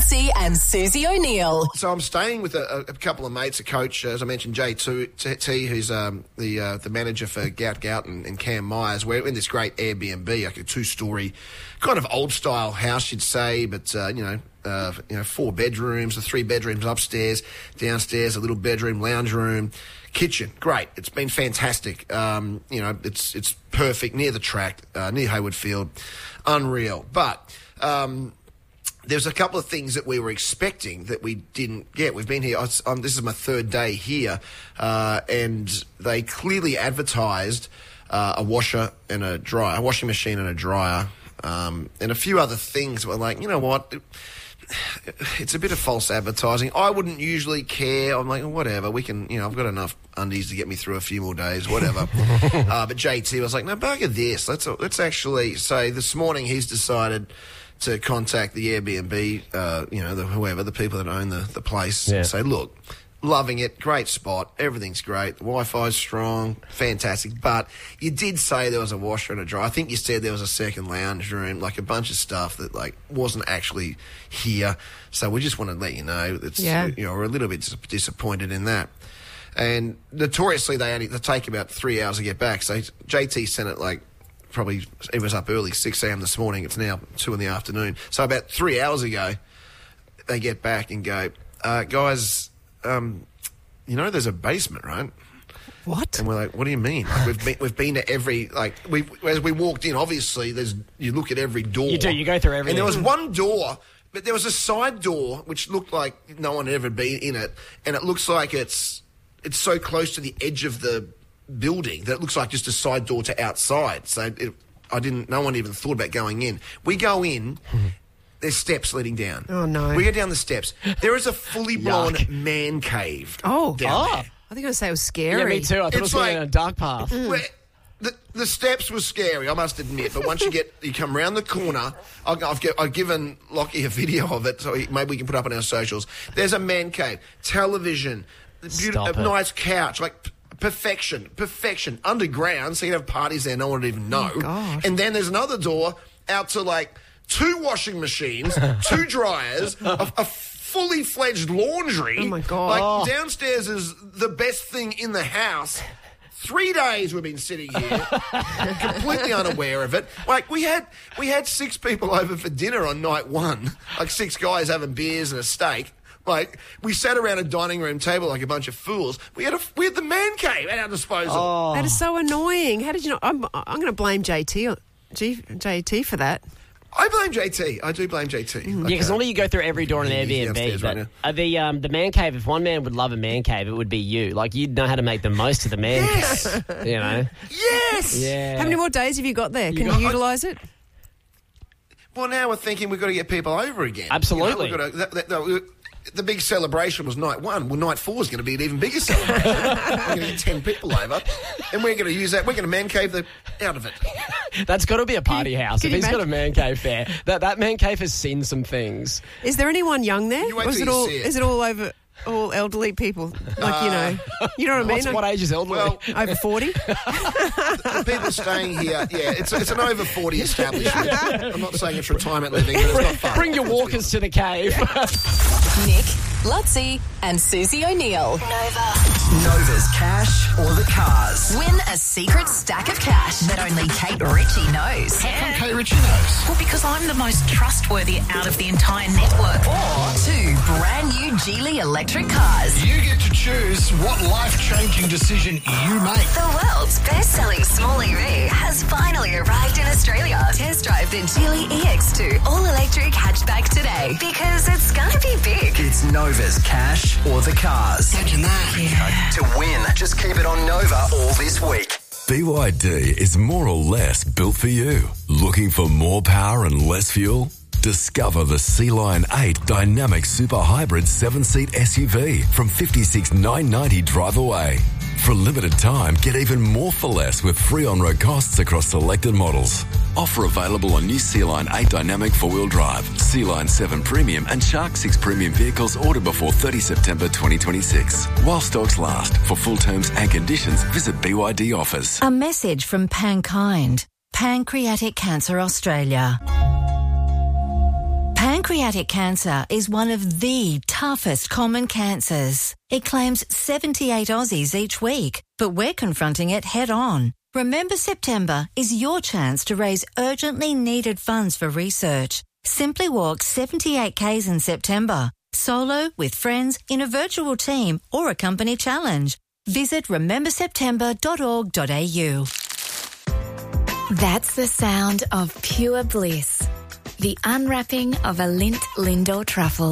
Lutzi and Susie O'Neill. So I'm staying with a couple of mates, a coach, as I mentioned, J2T, who's the manager for Gout and Cam Myers. We're in this great Airbnb, like a 2-story, kind of old-style house, you'd say, but, 4 bedrooms, the 3 bedrooms upstairs, downstairs, a little bedroom, lounge room, kitchen. Great. It's been fantastic. It's perfect, near the track, near Hayward Field. Unreal. But there's a couple of things that we were expecting that we didn't get. We've been here, this is my 3rd day here, and they clearly advertised a washer and a dryer, a washing machine and a dryer, and a few other things. We're like, you know what? It's a bit of false advertising. I wouldn't usually care. I'm like, whatever, we can, I've got enough undies to get me through a few more days, whatever. But JT was like, no, bugger this. Let's actually say this morning he's decided to contact the Airbnb, the people that own the place, and say, look, loving it, great spot, everything's great, the Wi-Fi's strong, fantastic, but you did say there was a washer and a dryer. I think you said there was a second lounge room, like a bunch of stuff that wasn't actually here. So we just want to let you know that we're a little bit disappointed in that. And notoriously they take about 3 hours to get back. So JT sent it probably it was up early, 6 a.m. this morning. It's now 2 in the afternoon. So about 3 hours ago, they get back and go, guys, there's a basement, right? What? And we're like, what do you mean? We've been to every, as we walked in, obviously, you look at every door. You do, you go through everything. And there was one door, but there was a side door which looked like no one had ever been in it, and it looks like it's so close to the edge of the building that it looks like just a side door to outside. So no one even thought about going in. We go in. There's steps leading down. Oh, no. We go down the steps. There is a fully blown man cave down there. I think I was going to say it was scary. Yeah, me too. I thought it was going down a dark path. The steps were scary, I must admit. But once you come round the corner, I've given Lockie a video of it, so maybe we can put it up on our socials. There's a man cave, television, a nice couch, perfection, underground, so you can have parties there, no one would even know. Oh, gosh. And then there's another door out to 2 washing machines, 2 dryers, a fully fledged laundry. Oh my God. Downstairs is the best thing in the house. 3 days we've been sitting here, completely unaware of it. We had 6 people over for dinner on night 1, 6 guys having beers and a steak. We sat around a dining room table like a bunch of fools. We had the man cave at our disposal. Oh. That is so annoying. How did you know? I'm going to blame JT for that. I blame JT. I do blame JT. Yeah, because normally you go through every door in an Airbnb, but the man cave, if one man would love a man cave, it would be you. You'd know how to make the most of the man cave. Yes! Yeah. How many more days have you got there? Can you utilise it? Well, now we're thinking we've got to get people over again. Absolutely. The big celebration was night 1. Well, night 4 is going to be an even bigger celebration. We're going to get 10 people over, and we're going to use that. We're going to man cave out of it. That's got to be a party house. If he's got a man cave there, that man cave has seen some things. Is there anyone young there? Is it all over? All elderly people, you know what I mean? What age is elderly? Well, over 40. The people staying here, it's an over 40 establishment. I'm not saying it's retirement living, but it's not fun. Bring your walkers to the cave. Nick, Lutzi and Susie O'Neill. Nova's cash or the cars. Win a secret stack of cash that only Kate Ritchie knows. How come Kate Ritchie knows? Well, because I'm the most trustworthy out of the entire network. Or 2 brand new Geely electric cars. You get to choose what life-changing decision you make. The world's best-selling small EV has finally arrived in Australia. Test drive the Geely EX2 all-electric hatchback today because it's gonna be big. It's Nova's cash or the cars. Imagine that. Yeah. To win, just keep it on Nova all this week. BYD is more or less built for you. Looking for more power and less fuel? Discover the Sea-Line 8 Dynamic Super Hybrid 7-seat SUV from $56,990 drive away. For a limited time, get even more for less with free on-road costs across selected models. Offer available on new Sea-Line 8 Dynamic 4-wheel drive, Sea-Line 7 Premium and Shark 6 Premium vehicles ordered before 30 September 2026. While stocks last. For full terms and conditions, visit BYD offers. A message from Pankind, Pancreatic Cancer Australia. Pancreatic Pancreatic cancer is one of the toughest common cancers. It claims 78 Aussies each week, but we're confronting it head on. Remember September is your chance to raise urgently needed funds for research. Simply walk 78 Ks in September, solo, with friends, in a virtual team or a company challenge. Visit rememberSeptember.org.au. That's the sound of pure bliss. The unwrapping of a Lindt Lindor truffle.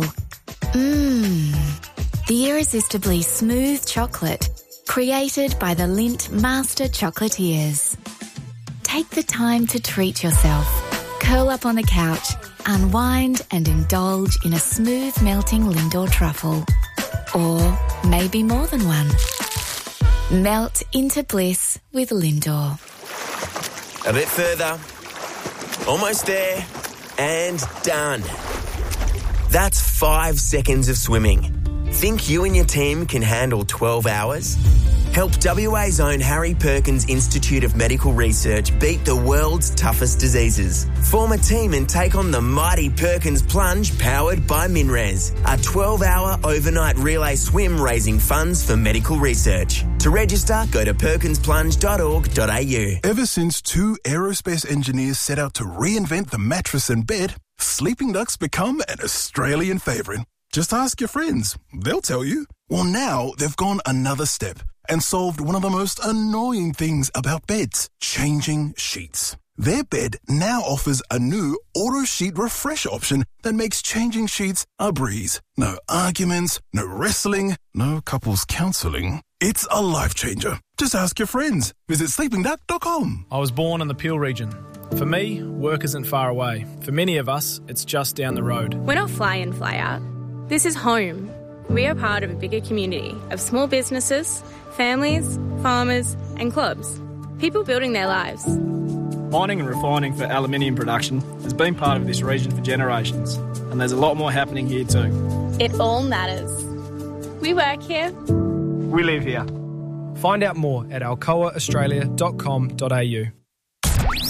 The irresistibly smooth chocolate created by the Lindt Master Chocolatiers. Take the time to treat yourself. Curl up on the couch, unwind and indulge in a smooth melting Lindor truffle. Or maybe more than one. Melt into bliss with Lindor. A bit further. Almost there. And done. That's 5 seconds of swimming. Think you and your team can handle 12 hours? Help WA's own Harry Perkins Institute of Medical Research beat the world's toughest diseases. Form a team and take on the mighty Perkins Plunge powered by MinRes, a 12-hour overnight relay swim raising funds for medical research. To register, go to perkinsplunge.org.au. Ever since 2 aerospace engineers set out to reinvent the mattress and bed, Sleeping Duck's become an Australian favourite. Just ask your friends. They'll tell you. Well, now they've gone another step and solved one of the most annoying things about beds, changing sheets. Their bed now offers a new auto sheet refresh option that makes changing sheets a breeze. No arguments, no wrestling, no couples counselling. It's a life changer. Just ask your friends. Visit sleepingduck.com. I was born in the Peel region. For me, work isn't far away. For many of us, it's just down the road. We're not fly in, fly out. This is home. We are part of a bigger community of small businesses, families, farmers and clubs. People building their lives. Mining and refining for aluminium production has been part of this region for generations, and there's a lot more happening here too. It all matters. We work here. We live here. Find out more at alcoaaustralia.com.au.